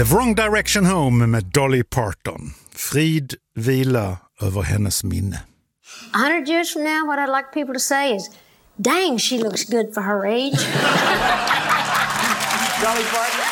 The Wrong Direction Home med Dolly Parton. Frid vila över hennes minne. 100 years from now, what I'd like people to say is, dang, she looks good for her age. Dolly Parton.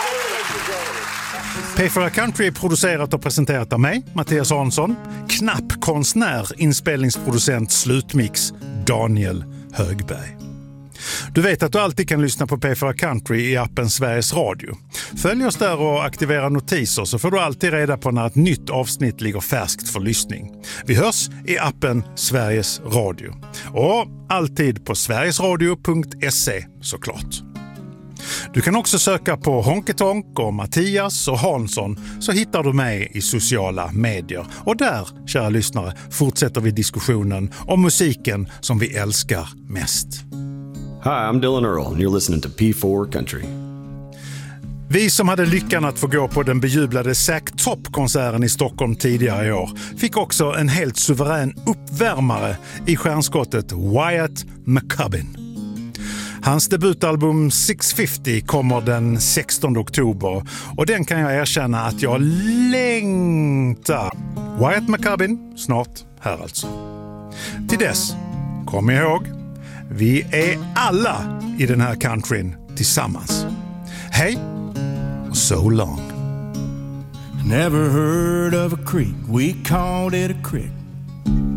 P4 Country är producerat och presenterat av mig, Mattias Hansson. Knappkonstnär, inspelningsproducent, slutmix, Daniel Högberg. Du vet att du alltid kan lyssna på P4 Country i appen Sveriges Radio. Följ oss där och aktivera notiser så får du alltid reda på när ett nytt avsnitt ligger färskt för lyssning. Vi hörs i appen Sveriges Radio. Och alltid på sverigesradio.se såklart. Du kan också söka på Honky Tonk och Mattias och Hansson så hittar du mig i sociala medier. Och där, kära lyssnare, fortsätter vi diskussionen om musiken som vi älskar mest. Hi, I'm Dylan Earl and you're listening to P4 Country. Vi som hade lyckan att få gå på den bejublade Zack Top-konserten i Stockholm tidigare i år fick också en helt suverän uppvärmare i stjärnskottet Wyatt McCubbin. Hans debutalbum 650 kommer den 16 oktober och den kan jag erkänna att jag längtar. Wyatt McCubbin, snart här alltså. Till dess, kom ihåg, vi är alla i den här countryn tillsammans. Hej och so long. Never heard of a creek, we called it a creek.